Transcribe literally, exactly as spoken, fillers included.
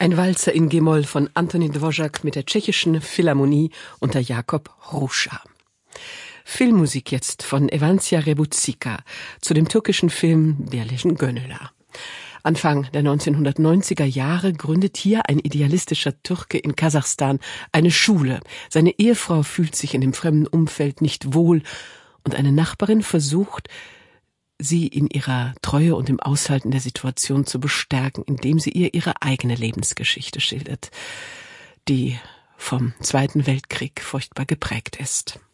Ein Walzer in G-Moll von Antoni Dvořák mit der tschechischen Philharmonie unter Jakob Hruša. Filmmusik jetzt von Evansia Rebuzika zu dem türkischen Film Birlichen Gönüller. Anfang der neunzehnhundertneunziger Jahre gründet hier ein idealistischer Türke in Kasachstan eine Schule. Seine Ehefrau fühlt sich in dem fremden Umfeld nicht wohl und eine Nachbarin versucht, sie in ihrer Treue und im Aushalten der Situation zu bestärken, indem sie ihr ihre eigene Lebensgeschichte schildert, die vom Zweiten Weltkrieg furchtbar geprägt ist.